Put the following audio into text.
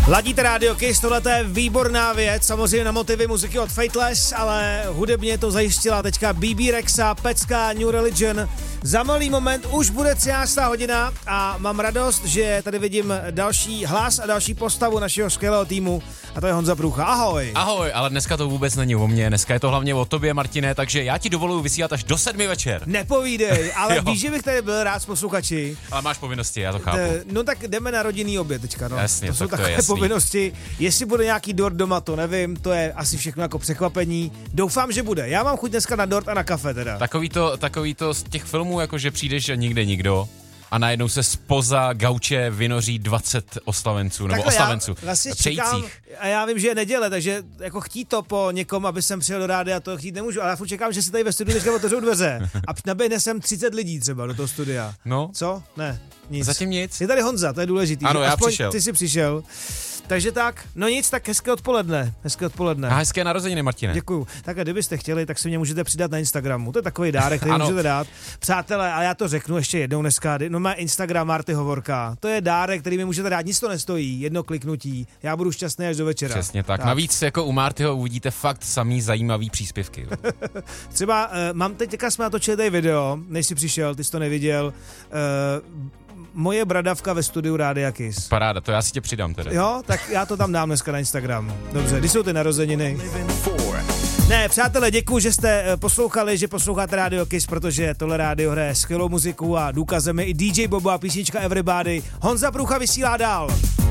Ladíte Radio Kiss, tohle je výborná věc, samozřejmě na motivy muziky od Fateless, ale hudebně to zajistila teďka BB Rexa, Pecka, New Religion. Za malý moment už bude 13. hodina a mám radost, že tady vidím další hlas a další postavu našeho skvělého týmu a to je Honza Průcha. Ahoj. Ahoj, ale dneska to vůbec není o mně, dneska je to hlavně o tobě, Martine, takže já ti dovoluji vysílat až do 7 večer. Nepovídej, ale víš, že bych tady byl rád s posluchači. Ale máš povinnosti, já to chápu. No tak jdeme na rodinný oběd teďka, no. Jasně, to jsou tak to takové je povinnosti. Jestli bude nějaký dort doma, to nevím, to je asi všechno jako překvapení. Doufám, že bude. Já mám chuť dneska na dort a na kafe teda. Takový to z těch filmů, jakože přijdeš a nikde nikdo a najednou se spoza gauče vynoří 20 oslavenců nebo oslavenců. Vlastně čekám, a já vím, že je neděle, takže jako chtít to po někom, aby jsem přijel do rádia, to chtít nemůžu, ale já furt čekám, že se tady ve studiu teďka otevřou dveře a naběhne sem 30 lidí třeba do toho studia. No. Co? Ne, nic. Zatím nic. Je tady Honza, to je důležitý. Ano, já aspoň přišel. Ty jsi přišel. Takže tak, no nic, tak hezké odpoledne. A hezké narozeniny, Martine. Děkuju. Tak a kdybyste chtěli, tak si mě můžete přidat na Instagramu. To je takový dárek, který můžete dát. Přátelé, a já to řeknu ještě jednou dneska, no má Instagram Marty Hovorka. To je dárek, který mi můžete dát, nic to nestojí, jedno kliknutí. Já budu šťastný až do večera. Přesně tak. Navíc jako u Martyho uvidíte fakt samý zajímavý příspěvky. Třeba mám teďka jsme natočili tady video, než jsi přišel, ty jsi to neviděl. Moje bradavka ve studiu Rádia Kiss. Paráda, to já si tě přidám teda. Jo, tak já to tam dám dneska na Instagram. Dobře, kdy jsou ty narozeniny? Ne, přátelé, děkuji, že jste poslouchali, že posloucháte Radio Kiss, protože tohle rádio hraje skvělou muziku a důkazem je i DJ Bobo a písnička Everybody. Honza Průcha vysílá dál.